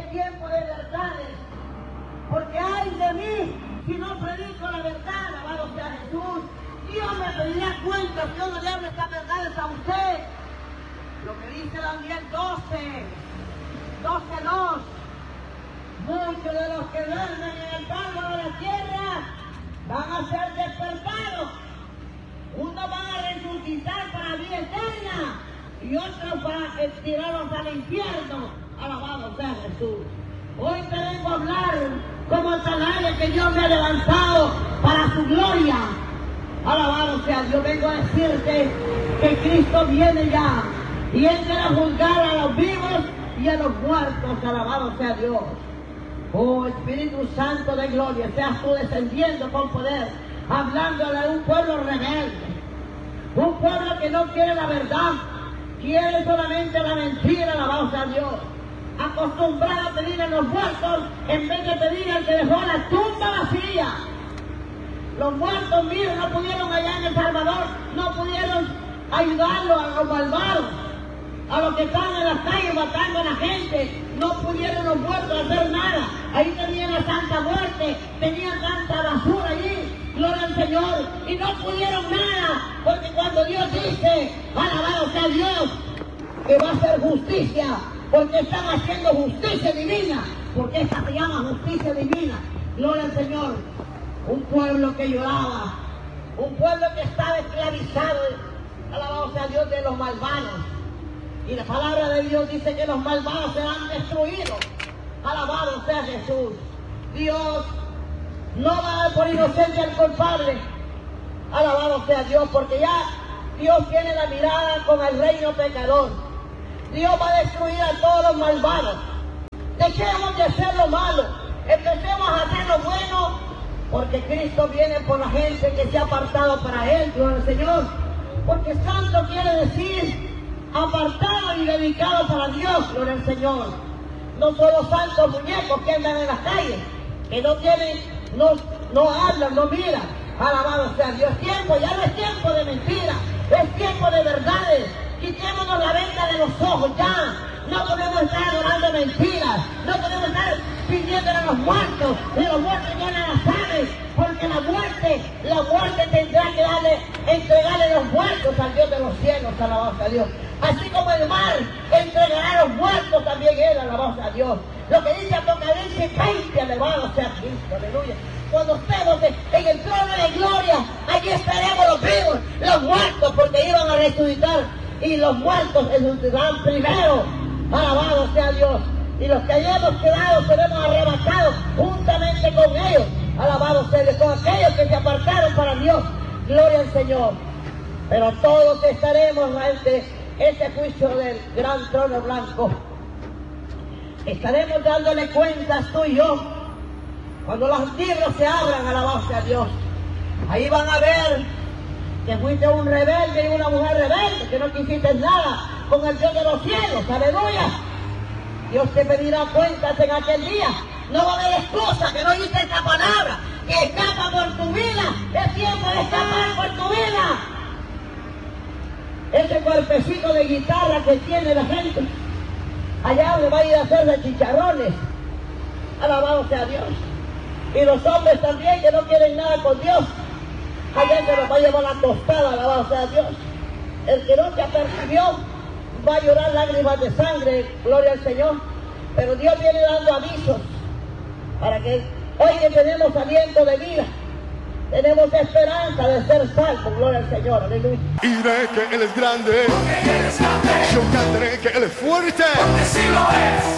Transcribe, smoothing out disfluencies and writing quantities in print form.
es tiempo de verdades. Porque ay de mí si no predico la verdad, alabado sea Jesús. Dios me pedirá cuenta si yo no le hablo estas verdades a usted. Lo que dice Daniel 12:2. Muchos de los que duermen en el polvo de la tierra van a ser despertados. Unos van a resucitar para vida eterna y otros para tirarlos al infierno. Alabado sea Jesús. Hoy te vengo a hablar como atalaya que Dios me ha levantado para su gloria. Alabado sea Dios. Vengo a decirte que Cristo viene ya y Él quiere juzgar a los vivos y a los muertos. Alabado sea Dios. Oh Espíritu Santo de gloria, seas tú descendiendo con poder, hablándole a un pueblo rebelde, un pueblo que no quiere la verdad, quiere solamente la mentira. Alabado sea Dios. Acostumbrado a pedir a los muertos en vez de pedir al que dejó la tumba vacía. Los muertos, miren, no pudieron allá en El Salvador, no pudieron ayudarlos a los malvados, a los que están en las calles matando a la gente. No pudieron los muertos hacer nada. Ahí tenían la Santa Muerte, tenían tanta basura allí, gloria al Señor, y no pudieron nada, porque cuando Dios dice, alabado sea Dios, que va a hacer justicia, porque están haciendo justicia divina, porque esta se llama justicia divina, gloria al Señor. Un pueblo que lloraba, un pueblo que estaba esclavizado, alabado sea Dios, de los malvados. Y la palabra de Dios dice que los malvados serán destruidos. Alabado sea Jesús. Dios no va a dar por inocente al culpable. Alabado sea Dios, porque ya Dios tiene la mirada con el reino pecador. Dios va a destruir a todos los malvados. Dejemos de hacer lo malo, empecemos a hacer lo bueno, porque Cristo viene por la gente que se ha apartado para Él, gloria al Señor. Porque santo quiere decir apartado y dedicado para Dios, gloria al Señor. No solo santos muñecos que andan en las calles, que no tienen, no hablan, no miran. Alabado sea Dios. Es tiempo, ya no es tiempo de mentiras, es tiempo de verdades. Quitémonos la venda de los ojos ya. No podemos estar adorando mentiras, no podemos estar pidiendo a los muertos, y los muertos ya no la saben, porque la muerte tendrá que entregarle los muertos al Dios de los cielos, alabado sea Dios. Así como el mar entregará a los muertos, también Él, alabado sea Dios. Lo que dice Apocalipsis 20, alabado sea Cristo, aleluya. Cuando estemos en el trono de gloria, allí estaremos los vivos, los muertos, porque iban a resucitar, y los muertos resucitarán primero. Alabado sea Dios. Y los que hayamos quedado seremos arrebatados juntamente con ellos. Alabado sea Dios. Con aquellos que se apartaron para Dios. Gloria al Señor. Pero todos estaremos ante ese juicio del gran trono blanco. Estaremos dándole cuentas tú y yo. Cuando los libros se abran, alabado sea Dios. Ahí van a ver que fuiste un rebelde y una mujer rebelde, que no quisiste nada con el Dios de los cielos, aleluya. Dios te pedirá cuentas en aquel día. No va a haber excusa que no dice esta palabra, que escapa por tu vida. Es tiempo de escapar por tu vida. Ese cuerpecito de guitarra que tiene la gente, allá donde va a ir a hacer de chicharrones, alabado sea Dios. Y los hombres también que no quieren nada con Dios, allá se los va a llevar la tostada, alabado sea Dios. El que no se apercibió va a llorar lágrimas de sangre, gloria al Señor. Pero Dios viene dando avisos para que hoy que tenemos aliento de vida, tenemos esperanza de ser salvos, gloria al Señor, aleluya. Diré que Él es grande, Porque Él es grande, yo cantaré que Él es fuerte, porque sí lo es.